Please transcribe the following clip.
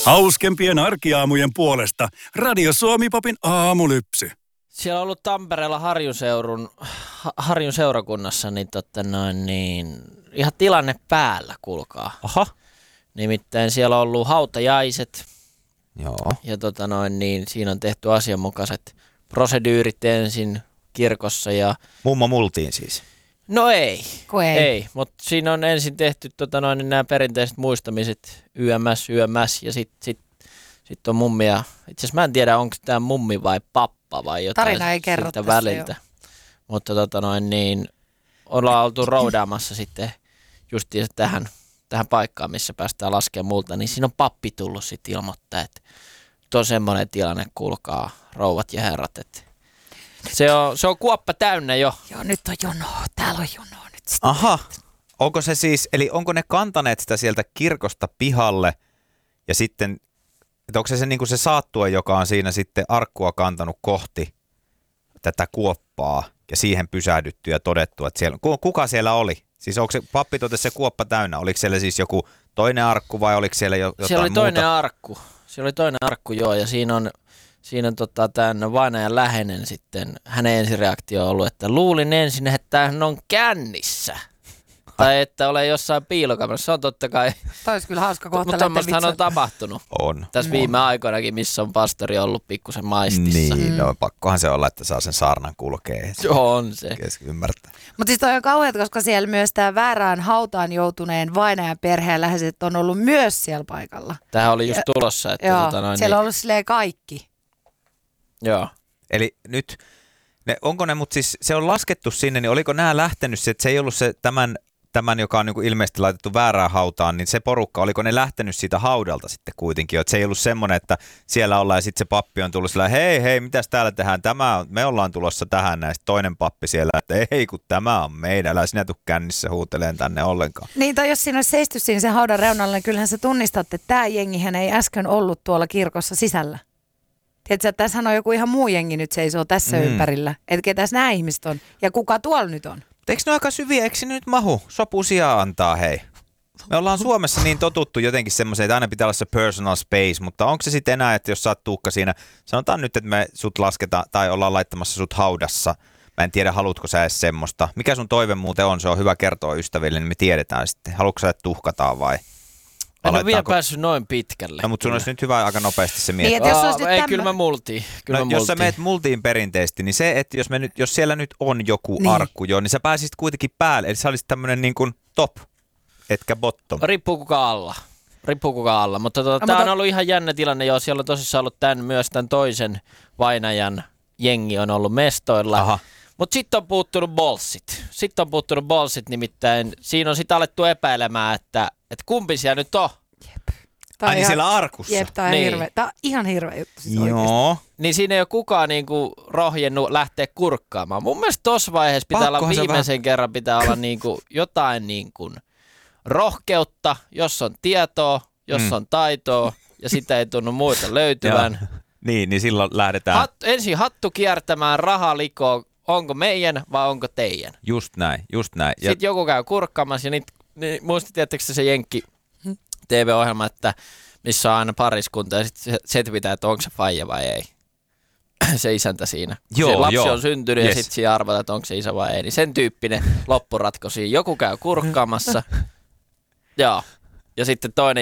Hauskempien arkiaamujen puolesta Radio Suomi-popin aamulypsy. Siellä on ollut Tampereella Harjun seurakunnassa niin ihan tilanne päällä, kuulkaa. Aha. Nimittäin siellä on ollut hautajaiset. Joo. Ja siinä on tehty asianmukaiset prosedyyrit ensin kirkossa ja... Mummo multiin siis. No ei. Ei. Mutta siinä on ensin tehty nämä perinteiset muistamiset YMS ja sit on mummi ja... Itse asiassa mä en tiedä, onko tämä mummi vai pappa vai jotain. Tarina ei kerro siitä tässä väliltä. Mutta ollaan oltu roudaamassa sitten justiin tähän paikkaan, missä päästään laskemaan multa, niin siinä on pappi tullut sitten ilmoittaa, että on semmoinen tilanne, kuulkaa rouvat ja herrat, että se on kuoppa täynnä jo. Joo, nyt on jonoa. Täällä on jonoa nyt sitten. Aha. Onko se siis, eli onko ne kantaneet sitä sieltä kirkosta pihalle ja sitten, että onko se niin kuin se saattue, joka on siinä sitten arkkua kantanut kohti tätä kuoppaa ja siihen pysähdytty ja todettu, että siellä, kuka siellä oli? Siis onko se, pappi totesi se kuoppa täynnä, oliko siellä siis joku toinen arkku vai oliko siellä jotain muuta? Siellä oli toinen arkku, joo, ja siinä on tämän vainajan läheinen sitten, hänen ensireaktio on ollut, että luulin ensin, että hän on kännissä. Tai että ole jossain piilokamerassa. Se on totta kai. Tämä olisi kyllä hauska kohta mutta tämmöistähän on tapahtunut. On. Tässä viime aikoinakin, missä on pastori ollut pikkusen maistissa. Niin, no pakkohan se olla, että saa sen saarnan kulkea. Joo, on se. Ymmärtää. Mutta siis toi on kauheat, koska siellä myös tämä väärään hautaan joutuneen vainajan perheen läheiset on ollut myös siellä paikalla. Tämähän oli just tulossa. Että joo, siellä on ollut silleen kaikki. Joo. Eli nyt, onko ne, mutta siis se on laskettu sinne, niin oliko nämä lähtenyt, että se ei ollut se tämän, joka on niin kuin ilmeisesti laitettu väärään hautaan, niin se porukka, oliko ne lähtenyt siitä haudalta sitten kuitenkin, että se ei ollut semmoinen, että siellä ollaan ja sitten se pappi on tullut sillä, hei, mitäs täällä tehdään, me ollaan tulossa tähän näistä, toinen pappi siellä, että ei kun tämä on meidän, älä sinä tuu kännissä huuteleen tänne ollenkaan. Niin, tai jos siinä olisi seisty siinä sen haudan reunalla, niin kyllähän sä tunnistat, että tämä jengihän ei äsken ollut tuolla kirkossa sisällä. Tiedätkö, että tässä on joku ihan muu jengi nyt seisoo tässä ympärillä, että ketäs nämä ihmiset on ja kuka tuolla nyt on. Eikö ne aika syviä, eikö se nyt mahu? Sopu sijaa antaa, hei. Me ollaan Suomessa niin totuttu jotenkin semmoiseen, että aina pitää olla se personal space, mutta onko se sitten enää, että jos sä oot Tuukka siinä, sanotaan nyt, että me sut lasketaan tai ollaan laittamassa sut haudassa. Mä en tiedä, haluatko sä edes semmoista. Mikä sun toive muuten on, se on hyvä kertoa ystäville, niin me tiedetään sitten. Haluatko sä, että tuhkataan vai? En ole vielä päässyt noin pitkälle. No, mutta sun olisi nyt hyvä aika nopeasti se miettiä. Ei, kyllä mä multiin. Jos sä meet multiin perinteisesti, niin se, että jos siellä nyt on joku arkku jo, niin sä pääsisit kuitenkin päälle. Eli sä olisit tämmönen niin kuin top, etkä bottom. Riippuu kuka alla. Mutta tää on ollut ihan jännä tilanne jo. Siellä on tosissaan ollut myös tämän toisen vainajan jengi on ollut mestoilla. Aha. Mutta sitten on puuttunut bolsit. Nimittäin siinä on sitten alettu epäilemään, että kumpi siellä nyt on. Ai niin siellä arkussa. Jep, tämä on niin. hirveä. Tämä on ihan hirveä juttu siis joo. oikeasti. Niin siinä ei ole kukaan niinku rohjennut lähteä kurkkaamaan. Mun mielestä tossa vaiheessa pitää olla viimeisen kerran pitää olla niinku jotain niinku rohkeutta, jos on tietoa, jos on taitoa ja sitä ei tunnu muita löytyvän. niin silloin lähdetään. Ensin hattu kiertämään, raha likoo, onko meidän vai onko teidän. Just näin. Sitten joku käy kurkkaamassa ja muistit, tietääkö se Jenkki TV-ohjelma, että missä on aina pariskunta ja sitten se pitää, että onko se faija vai ei. Se isäntä siinä. Se lapsi on syntynyt ja sitten siinä arvata, että onko se isä vai ei. Niin sen tyyppinen loppuratko siinä. Joku käy kurkkaamassa. Joo. Ja sitten toinen